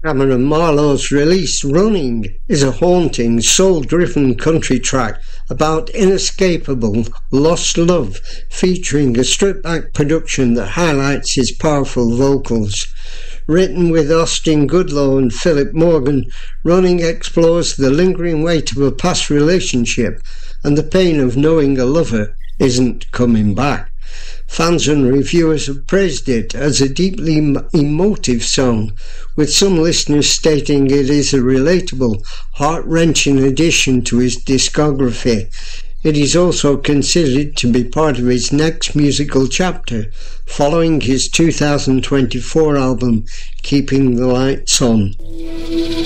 Cameron Marlowe's release Running is a haunting, soul-driven country track about inescapable, lost love, featuring a stripped-back production that highlights his powerful vocals. Written with Austin Goodlow and Philip Morgan, Running explores the lingering weight of a past relationship and the pain of knowing a lover isn't coming back. Fans and reviewers have praised it as a deeply emotive song, with some listeners stating it is a relatable, heart-wrenching addition to his discography. It is also considered to be part of his next musical chapter, following his 2024 album, Keeping the Lights On.